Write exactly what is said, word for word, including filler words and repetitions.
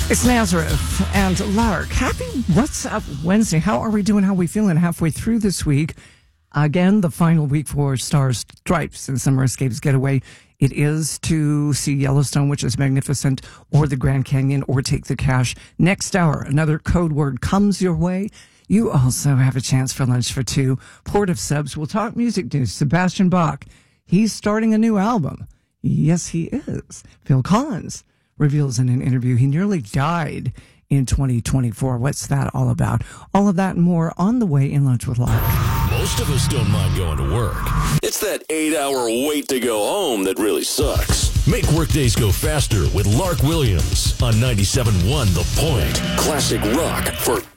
It's Nazareth and Lark. Happy What's Up Wednesday. How are we doing? How are we feeling halfway through this week? Again, the final week for Stars, Stripes, and Summer Escapes Getaway. It is to see Yellowstone, which is magnificent, or the Grand Canyon, or take the cash. Next hour, another code word comes your way. You also have a chance for lunch for two. Port of Subs. We'll talk music news. Sebastian Bach. He's starting a new album. Yes, he is. Phil Collins reveals in an interview he nearly died in twenty twenty-four. What's that all about? All of that and more on the way in Lunch with Lark. Most of us don't mind going to work. It's that eight-hour wait to go home that really sucks. Make workdays go faster with Lark Williams on ninety-seven point one The Point. Classic rock for